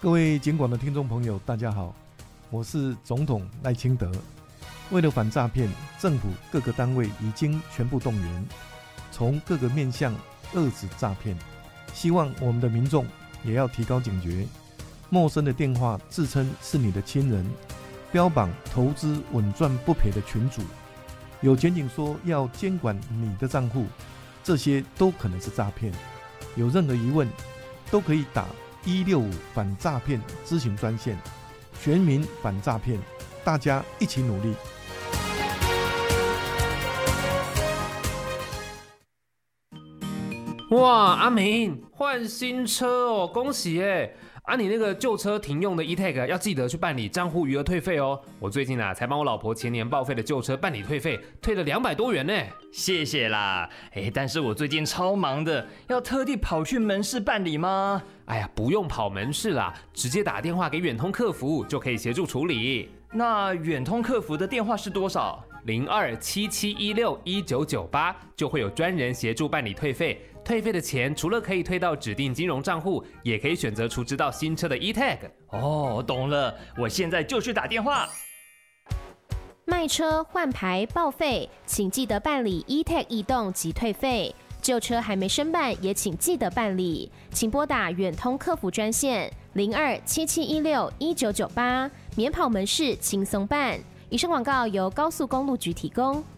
各位警广的听众朋友，大家好，我是总统赖清德。为了反诈骗，政府各个单位已经全部动员，从各个面向遏止诈骗。希望我们的民众也要提高警觉，陌生的电话自称是你的亲人，标榜投资稳赚不赔的群组，有检警说要监管你的账户，这些都可能是诈骗。有任何疑问，都可以打165反诈骗咨询专线，全民反诈骗，大家一起努力。 哇，阿明换新车哦，恭喜耶！你那个旧车停用的 eTag 要记得去办理账户余额退费哦。我最近才帮我老婆前年报废的旧车办理退费，退了200多元呢。 谢谢啦，但是我最近超忙的，要特地跑去门市办理吗？ 哎呀，不用跑门市啦，直接打电话给远通客服就可以协助处理。 那远通客服的电话是多少 ？0277161998就会有专人协助办理退费。退费的钱除了可以退到指定金融账户，也可以选择储值到新车的 eTag。 哦，懂了，我现在就去打电话。 卖车、换牌、报废，请记得办理 eTag 异动及退费。旧车还没申办，也请记得办理，请拨打远通客服专线0277161998，免跑门市轻松办。以上广告由高速公路局提供。